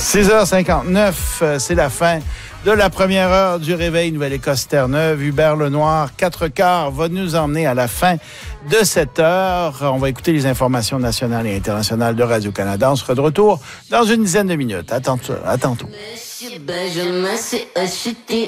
6h59, c'est la fin de la première heure du Réveil Nouvelle-Écosse Terre-Neuve. Hubert Lenoir, 4 quarts, va nous emmener à la fin de cette heure. On va écouter les informations nationales et internationales de Radio-Canada. On sera de retour dans une dizaine de minutes. À tantôt. Monsieur Benjamin s'est acheté